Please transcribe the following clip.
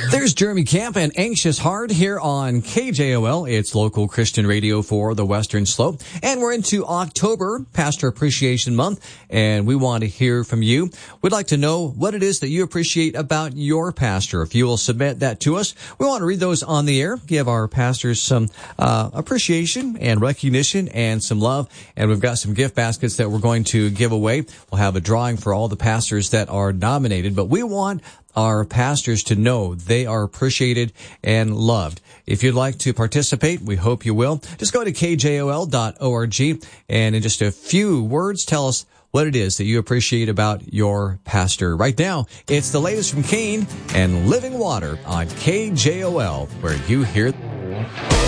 There's Jeremy Camp and Anxious Heart here on KJOL. It's local Christian radio for the Western Slope. And we're into October, Pastor Appreciation Month, and we want to hear from you. We'd like to know what it is that you appreciate about your pastor. If you will submit that to us, we want to read those on the air, give our pastors some appreciation and recognition and some love. And we've got some gift baskets that we're going to give away. We'll have a drawing for all the pastors that are nominated, but we want our pastors to know they are appreciated and loved. If you'd like to participate, we hope you will. Just go to kjol.org and in just a few words, tell us what it is that you appreciate about your pastor. Right now, it's the latest from Kane and Living Water on KJOL, where you hear